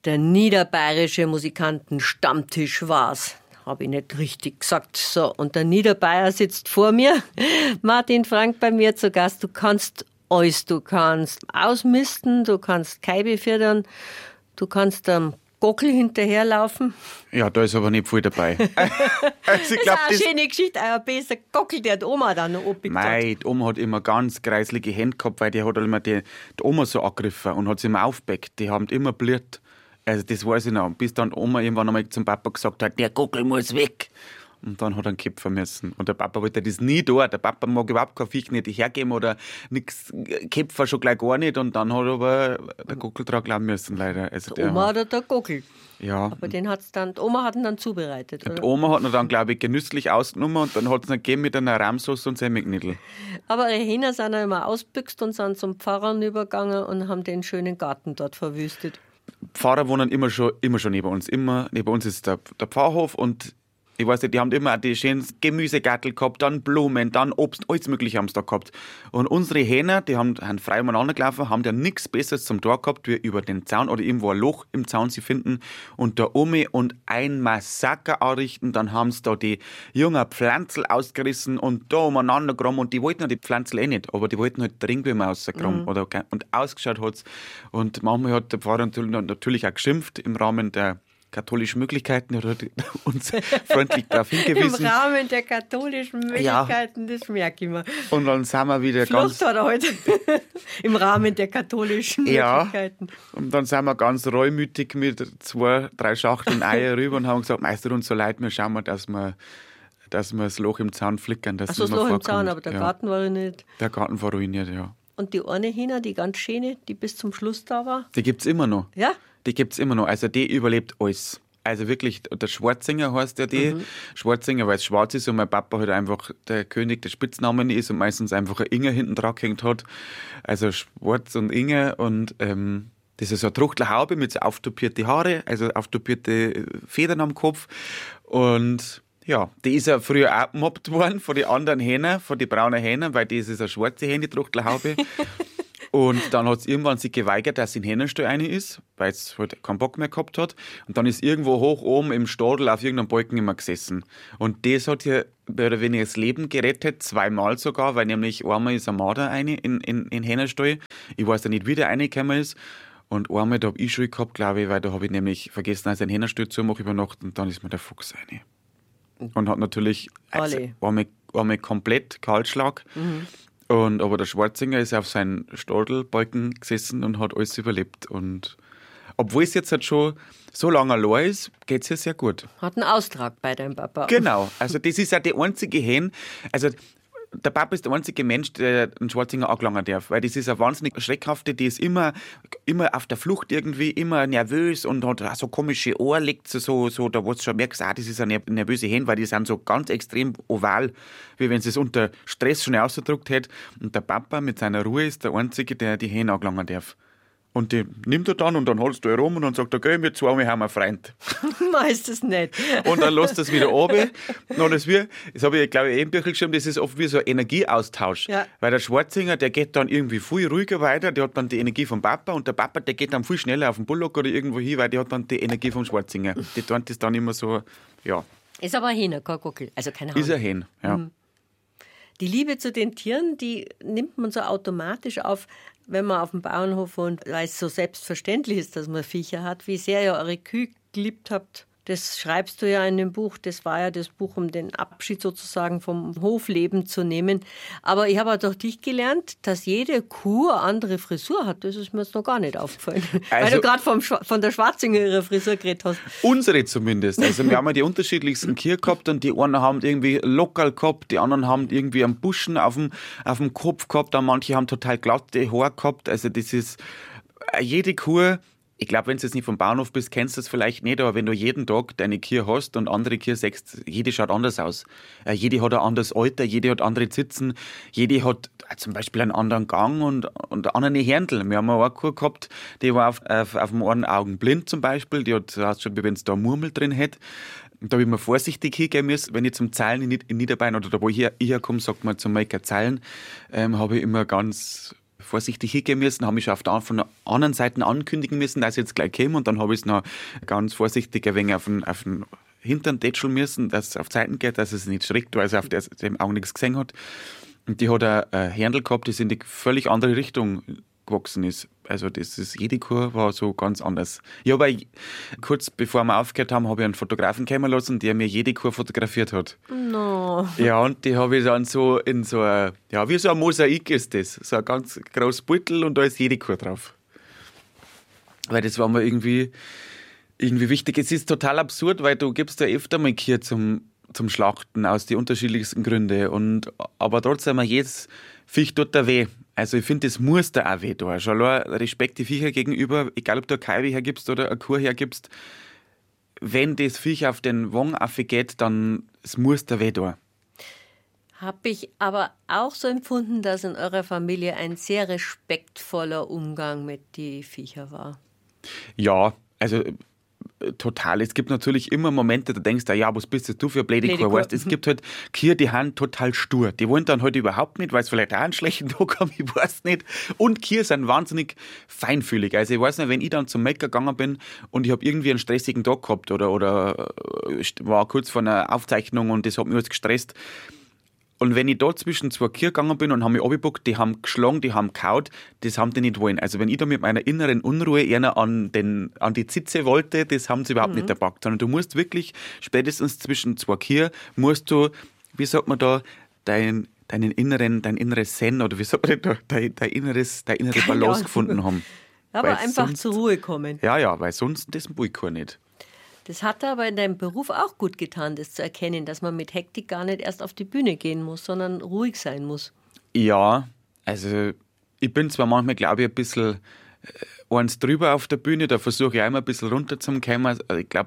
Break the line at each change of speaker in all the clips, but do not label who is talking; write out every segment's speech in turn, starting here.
Der niederbayerische Musikanten-Stammtisch war's. Habe ich nicht richtig gesagt. So, und der Niederbayer sitzt vor mir. Martin Frank bei mir zu Gast. Du kannst alles. Du kannst ausmisten, du kannst Kaibe füttern, du kannst am Gockel hinterherlaufen.
Ja, da ist aber nicht viel dabei.
Also ich glaub, das ist eine schöne Geschichte. Ein besser Gockel, der die Oma dann noch abgekriegt.
Nein, die Oma hat immer ganz kreislige Hände gehabt, weil die hat immer die Oma so angegriffen und hat sie immer aufgeweckt. Die haben immer blüht. Also das weiß ich noch. Bis dann die Oma irgendwann einmal zum Papa gesagt hat, der Gockel muss weg. Und dann hat er einen Köpfen müssen. Und der Papa wollte das nie da. Der Papa mag überhaupt kein Viech nicht hergeben oder nichts, Köpfen schon gleich gar nicht. Und dann hat aber der Gockel dran glauben müssen, leider. Also
die Oma oder der Gockel?
Ja.
Aber die Oma hat ihn dann zubereitet, oder?
Die Oma hat ihn dann, glaube ich, genüsslich ausgenommen und dann hat es ihn gegeben mit einer Rahmsauce und Semmelknödel.
Aber die Hähner sind ja immer ausgebüxt und sind zum Pfarrer übergegangen und haben den schönen Garten dort verwüstet.
Pfarrer wohnen immer schon neben uns. Immer neben uns ist der Pfarrhof und ich weiß nicht, die haben immer die schönen Gemüsegattel gehabt, dann Blumen, dann Obst, alles Mögliche haben sie da gehabt. Und unsere Hähner, die haben frei umeinander gelaufen, haben ja nichts Besseres zum Tor gehabt, wie über den Zaun oder irgendwo ein Loch im Zaun sie finden und da und ein Massaker anrichten. Dann haben sie da die jungen Pflanzel ausgerissen und da umeinander gerammt und die wollten ja die Pflanzel eh nicht, aber die wollten halt drin, wie man rausgerammt und ausgeschaut hat's. Und manchmal hat der Pfarrer natürlich auch geschimpft im Rahmen der katholischen Möglichkeiten oder uns freundlich darauf hingewiesen.
Im Rahmen der katholischen Möglichkeiten, ja. Das merke ich mir.
Und dann sind wir wieder
Flucht hat er heute. Im Rahmen der katholischen Möglichkeiten.
Und dann sind wir ganz reumütig mit 2, 3 Schachteln Eier rüber und haben gesagt, Meister, uns so leid, wir schauen mal, dass wir das Loch im Zaun flickern.
Ach so, das Loch im Zaun, aber der Garten war nicht.
Der Garten war ruiniert, ja.
Und die eine Hina, die ganz schöne, die bis zum Schluss da war?
Die gibt's immer noch.
Ja?
Die gibt's immer noch. Also die überlebt alles. Also wirklich, der Schwarzinger heißt ja die. Schwarzinger, weil es schwarz ist und mein Papa halt einfach der König der Spitznamen ist und meistens einfach ein Inger hinten dran gehängt hat. Also Schwarz und Inger und das ist so eine Truchtelhaube mit so auftopierte Haare, also auftopierte Federn am Kopf. Und ja, die ist ja früher auch gemobbt worden von den anderen Hähnern, von den braunen Hähnern, weil das ist eine schwarze Hähne, die Truchtelhaube. Und dann hat es irgendwann sich geweigert, dass sie in den Hähnerstall rein ist, weil es halt keinen Bock mehr gehabt hat. Und dann ist irgendwo hoch oben im Stadel auf irgendeinem Balken immer gesessen. Und das hat ihr mehr oder weniger das Leben gerettet, 2-mal sogar, weil nämlich einmal ist ein Marder rein in den Hähnerstall. Ich weiß ja nicht, wie der reingekommen ist. Und einmal, da habe ich Schuld gehabt, glaube ich, weil da habe ich nämlich vergessen, als ich einen Hähnerstall zumache über Nacht und dann ist mir der Fuchs rein. Und hat natürlich einmal komplett Kahlschlag. Aber der Schwarzinger ist auf seinen Stadelbalken gesessen und hat alles überlebt. Und obwohl es jetzt halt schon so lange allein ist, geht es ja sehr gut.
Hat einen Austrag bei deinem Papa.
Genau, also das ist auch die einzige Hähne. Also der Papa ist der einzige Mensch, der einen Schwarzinger angelangen darf, weil das ist eine wahnsinnig schreckhafte, die ist immer auf der Flucht irgendwie, immer nervös und hat auch so komische Ohren, legt so da wo du schon merkst, das ist eine nervöse Hähne, weil die sind so ganz extrem oval, wie wenn sie es unter Stress schon ausgedrückt hätte. Und der Papa mit seiner Ruhe ist der einzige, der die Hähne angelangen darf. Und die nimmt er dann und dann holst du herum und dann sagt er, geh, wir zweimal haben wir einen Freund.
Meistens nicht.
Und dann lässt er es wieder runter. Das habe ich, glaube ich, im Büchel geschrieben, das ist oft wie so ein Energieaustausch. Ja. Weil der Schwarzinger, der geht dann irgendwie viel ruhiger weiter, der hat dann die Energie vom Papa und der Papa, der geht dann viel schneller auf den Bullock oder irgendwo hin, weil der hat dann die Energie vom Schwarzinger. Die tun das dann immer so, ja.
Ist aber ein Hähner, kein Gockel, also keine Ahnung.
Ist ein Hähn, ja.
Die Liebe zu den Tieren, die nimmt man so automatisch auf, wenn man auf dem Bauernhof wohnt, weil es so selbstverständlich ist, dass man Viecher hat. Wie sehr ihr eure Kühe geliebt habt, das schreibst du ja in dem Buch. Das war ja das Buch, um den Abschied sozusagen vom Hofleben zu nehmen. Aber ich habe auch durch dich gelernt, dass jede Kuh eine andere Frisur hat. Das ist mir jetzt noch gar nicht aufgefallen. Also, weil du gerade von der Schwarzinger ihre Frisur geredet hast.
Unsere zumindest. Also wir haben ja die unterschiedlichsten Kühe gehabt und die einen haben irgendwie lokal gehabt, die anderen haben irgendwie einen Buschen auf dem Kopf gehabt, und manche haben total glatte Haare gehabt. Also das ist jede Kuh. Ich glaube, wenn du jetzt nicht vom Bauernhof bist, kennst du das vielleicht nicht, aber wenn du jeden Tag deine Kühe hast und andere Kühe siehst, jede schaut anders aus. Jede hat ein anderes Alter, jede hat andere Zitzen, jede hat zum Beispiel einen anderen Gang und andere Händel. Wir haben eine Kuh gehabt, die war auf dem einen Augen blind zum Beispiel, die hat schon, wie wenn es da eine Murmel drin hätte. Da habe ich mir vorsichtig hingehen müssen, wenn ich zum Zeilen in Niederbayern oder da wo ich herkomme, sagt man zum Melker Zeilen, habe ich immer ganz vorsichtig hingehen müssen, habe mich schon von der anderen Seite ankündigen müssen, dass ich jetzt gleich komme und dann habe ich es noch ganz vorsichtig ein wenig auf den Hintern tätscheln müssen, dass es auf die Seiten geht, dass es nicht schreckt, weil sie auf dem Augen nichts gesehen hat. Und die hat ein Händel gehabt, das in die völlig andere Richtung gewachsen ist. Also jede Kuh war so ganz anders. Ich habe kurz bevor wir aufgehört haben, habe ich einen Fotografen kommen lassen, der mir jede Kuh fotografiert hat.
No.
Ja, und die habe ich dann so in so ein, ja, wie so ein Mosaik ist das. So ein ganz großes Beutel und da ist jede Kuh drauf. Weil das war mir irgendwie wichtig. Es ist total absurd, weil du gibst ja öfter mal Kühe zum Schlachten aus den unterschiedlichsten Gründen. Aber trotzdem, jedes Viech tut da weh. Also ich finde, das muss da auch weh tun. Schon allein Respekt die Viecher gegenüber, egal ob du eine Kalbe hergibst oder eine Kuh hergibst, wenn das Viech auf den Wangen geht, dann es muss da weh tun.
Habe ich aber auch so empfunden, dass in eurer Familie ein sehr respektvoller Umgang mit den Viecher war.
Ja, also total. Es gibt natürlich immer Momente, da denkst du, ja, was bist du für eine blöde Kuh? Weißt, es gibt halt Kühe, die haben total stur. Die wollen dann halt überhaupt nicht, weil es vielleicht auch einen schlechten Tag haben, ich weiß nicht. Und Kühe sind wahnsinnig feinfühlig. Also ich weiß nicht, wenn ich dann zum Mecker gegangen bin und ich habe irgendwie einen stressigen Tag gehabt oder war kurz vor einer Aufzeichnung und das hat mich alles gestresst. Und wenn ich da zwischen zwei Kühe gegangen bin und habe mich abgebuckt, die haben geschlagen, die haben gehauen, das haben die nicht wollen. Also wenn ich da mit meiner inneren Unruhe eher an die Zitze wollte, das haben sie überhaupt nicht gepackt. Sondern du musst wirklich, spätestens zwischen zwei Kühe, musst du, wie sagt man da, dein inneres Zen oder wie sagt man da, deine innere Balance gefunden haben.
Aber
weil
einfach
sonst,
zur Ruhe kommen.
Ja, weil sonst das Bullkuh nicht.
Das hat aber in deinem Beruf auch gut getan, das zu erkennen, dass man mit Hektik gar nicht erst auf die Bühne gehen muss, sondern ruhig sein muss.
Ja, also ich bin zwar manchmal, glaube ich, ein bisschen eins drüber auf der Bühne, da versuche ich auch immer ein bisschen runterzukommen. Also ich glaube,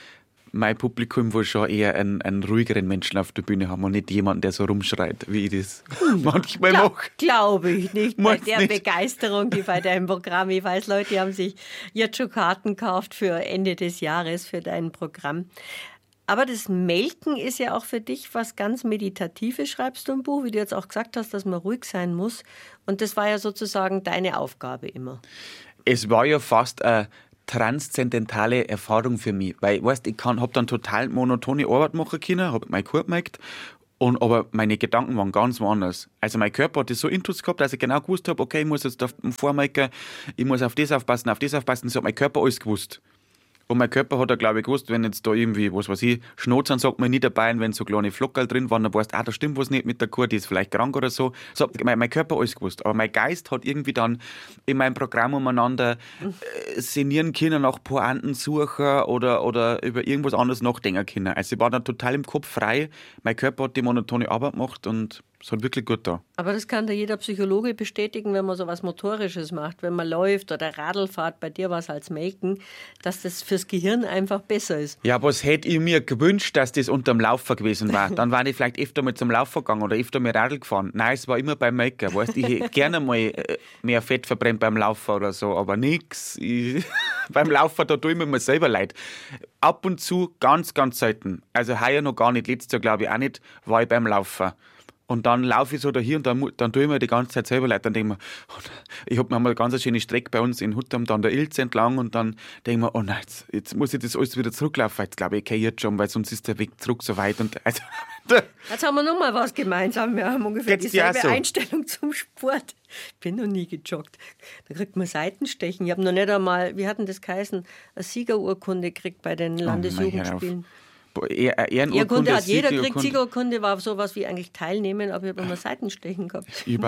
mein Publikum will schon eher einen ruhigeren Menschen auf der Bühne haben und nicht jemanden, der so rumschreit, wie ich das manchmal mache.
Glaube ich nicht. Bei
Meinst
der
nicht?
Begeisterung, die bei deinem Programm, ich weiß, Leute haben sich jetzt schon Karten gekauft für Ende des Jahres für dein Programm. Aber das Melken ist ja auch für dich was ganz Meditatives, schreibst du im Buch, wie du jetzt auch gesagt hast, dass man ruhig sein muss. Und das war ja sozusagen deine Aufgabe immer.
Es war ja fast eine transzendentale Erfahrung für mich, weil weißt, ich habe dann total monotone Arbeit machen können, habe meine Kuh gemerkt, aber meine Gedanken waren ganz woanders. Also mein Körper hat das so intus gehabt, dass ich genau gewusst habe, okay, ich muss jetzt auf den Vormelken, ich muss auf das aufpassen, das hat mein Körper alles gewusst. Und mein Körper hat glaube ich, gewusst, wenn jetzt da irgendwie, was weiß ich, Schnotzern sagt man nicht dabei, und wenn so kleine Flockerl drin waren, dann weißt du, da stimmt was nicht mit der Kuh, die ist vielleicht krank oder so. So hat mein Körper alles gewusst. Aber mein Geist hat irgendwie dann in meinem Programm umeinander sinnieren können, nach Pointen suchen oder über irgendwas anderes nachdenken können. Also ich war dann total im Kopf frei. Mein Körper hat die monotone Arbeit gemacht und es hat wirklich gut da.
Aber das kann da jeder Psychologe bestätigen, wenn man so was Motorisches macht, wenn man läuft oder Radl fährt, bei dir war es als Melken, dass das fürs Gehirn einfach besser ist.
Ja, was hätte ich mir gewünscht, dass das unterm Laufen gewesen war? Dann war ich vielleicht öfter mal zum Laufen gegangen oder öfter mal Radl gefahren. Nein, es war immer beim Melken. Weißt, ich hätte gerne mal mehr Fett verbrennt beim Laufen oder so, aber nix. Beim Laufen, da tue ich mir selber leid. Ab und zu, ganz, ganz selten. Also heuer noch gar nicht, letztes Jahr glaube ich auch nicht, war ich beim Laufen. Und dann laufe ich so dahin und dann tue ich mir die ganze Zeit selber leid. Dann denke ich mir, ich habe eine ganz schöne Strecke bei uns in Huttam, dann der Ilz entlang und dann denke ich mir, oh nein, jetzt muss ich das alles wieder zurücklaufen. Jetzt glaube ich, ich gehe jetzt schon, weil sonst ist der Weg zurück so weit. Und also,
jetzt haben wir noch mal was gemeinsam. Wir haben ungefähr
Geht's dir auch
dieselbe
so?
Einstellung zum Sport. Ich bin noch nie gejoggt. Da kriegt man Seitenstechen. Ich habe noch nicht einmal, wie hat denn das geheißen, eine Siegerurkunde gekriegt bei den Landesjugendspielen.
Ehrenurkunde
hat jeder gekriegt. Siegerurkunde war sowas wie eigentlich teilnehmen, aber ich habe immer Seitenstechen gehabt.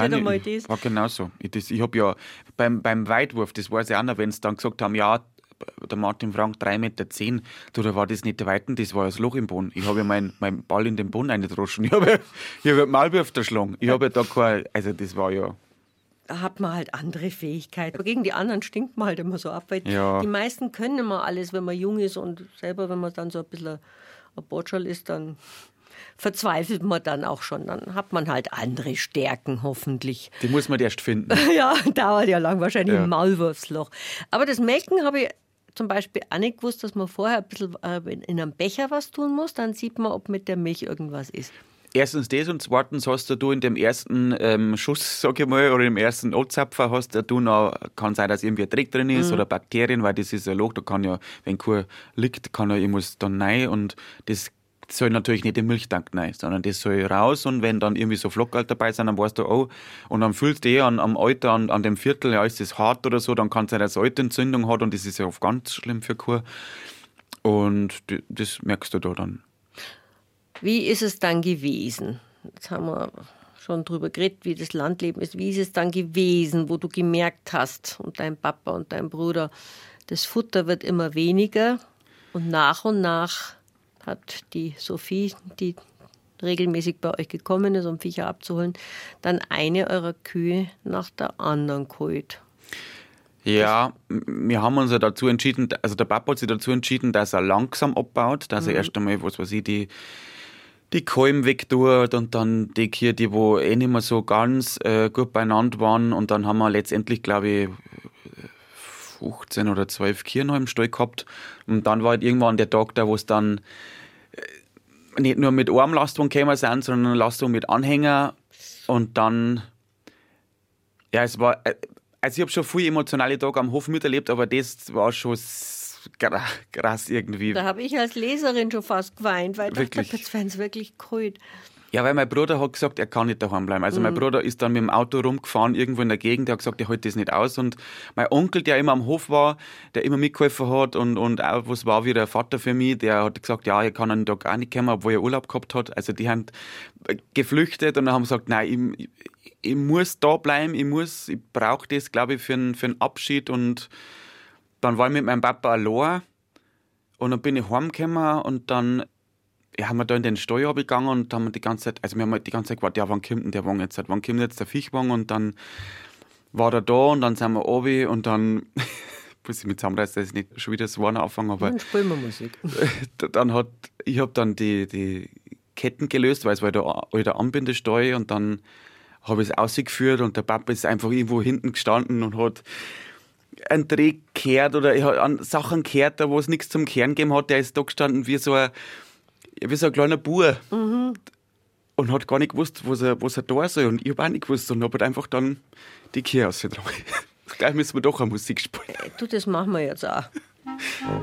War genauso. Ich habe ja beim Weitwurf, das weiß ich auch noch, wenn sie dann gesagt haben, ja, der Martin Frank 3,10 Meter, da war das nicht der Weiten, das war das Loch im Boden. Ich habe ja meinen Ball in den Boden reingedroschen. Ich habe ja Maulwurf erschlagen. Ich habe ja da also das war ja...
Da hat man halt andere Fähigkeiten. Aber gegen die anderen stinkt man halt immer so ab, weil die meisten können immer alles, wenn man jung ist und selber, wenn man dann so ein bisschen ein Botschal ist, dann verzweifelt man dann auch schon. Dann hat man halt andere Stärken, hoffentlich.
Die muss man erst finden.
Ja, dauert ja lang, wahrscheinlich im Maulwurfsloch. Aber das Melken habe ich zum Beispiel auch nicht gewusst, dass man vorher ein bisschen in einem Becher was tun muss, dann sieht man, ob mit der Milch irgendwas ist.
Erstens das und zweitens hast du in dem ersten Schuss, sag ich mal, oder im ersten Anzapfer hast du noch, kann sein, dass irgendwie ein Dreck drin ist oder Bakterien, weil das ist ein Loch, da kann ja, wenn Kuh liegt, kann ja irgendwas dann rein und das soll natürlich nicht im Milchtank rein, sondern das soll raus und wenn dann irgendwie so Flockerl dabei sind, dann weißt du, oh, und dann fühlst du am Alter, an dem Viertel, ja, ist das hart oder so, dann kann es sein, dass es eine alte Entzündung hat und das ist ja oft ganz schlimm für Kuh und das merkst du da dann.
Wie ist es dann gewesen? Jetzt haben wir schon drüber geredet, wie das Landleben ist. Wie ist es dann gewesen, wo du gemerkt hast, und dein Papa und dein Bruder, das Futter wird immer weniger und nach hat die Sophie, die regelmäßig bei euch gekommen ist, um Viecher abzuholen, dann eine eurer Kühe nach der anderen geholt?
Ja, wir haben uns ja dazu entschieden, also der Papa hat sich dazu entschieden, dass er langsam abbaut, dass er erst einmal, was weiß ich, die Kalben wegtut und dann die Kühe, die wo nicht mehr so ganz gut beieinander waren. Und dann haben wir letztendlich, glaube ich, 15 oder 12 Kühe noch im Stall gehabt. Und dann war halt irgendwann der Tag da, wo es dann nicht nur mit einem Lastwagen gekommen sind, sondern eine Lastwagen mit Anhänger. Und dann, ja, es war, also ich habe schon viele emotionale Tage am Hof miterlebt, aber das war schon krass irgendwie.
Da habe ich als Leserin schon fast geweint, weil ich dachte,
Wirklich?
jetzt werden es wirklich geholt.
Ja, weil mein Bruder hat gesagt, er kann nicht daheim bleiben. Also mein Bruder ist dann mit dem Auto rumgefahren, irgendwo in der Gegend, der hat gesagt, er hält das nicht aus. Und mein Onkel, der immer am Hof war, der immer mitgeholfen hat und auch was war wie der Vater für mich, der hat gesagt, ja, er kann an den Tag auch nicht kommen, obwohl er Urlaub gehabt hat. Also die haben geflüchtet und haben gesagt, nein, ich muss da bleiben, ich brauche das, glaube ich, für einen Abschied. Und dann war ich mit meinem Papa allein und dann bin ich heimgekommen und dann haben wir da in den Stall gegangen und haben die ganze Zeit, also wir haben halt die ganze Zeit gewartet, ja, wann kommt denn der Wagen jetzt? Wann kommt jetzt der Viechwagen? Und dann war er da und dann sind wir runter und dann, muss ich mit zusammenreißen, dass ich nicht schon wieder das Warnen anfangen, aber
Dann spielen wir Musik.
ich habe dann die Ketten gelöst, weil es war der alte Anbindestall und dann habe ich es ausgeführt und der Papa ist einfach irgendwo hinten gestanden und hat einen Dreh gehört oder ich habe an Sachen gehört, da wo es nichts zum Kehren gegeben hat, der ist da gestanden wie so ein kleiner Bub und hat gar nicht gewusst, was er da soll und ich habe auch nicht gewusst und habe halt einfach dann die Kühe ausgetragen. Gleich müssen wir doch eine Musik spielen.
Du, das machen wir jetzt auch.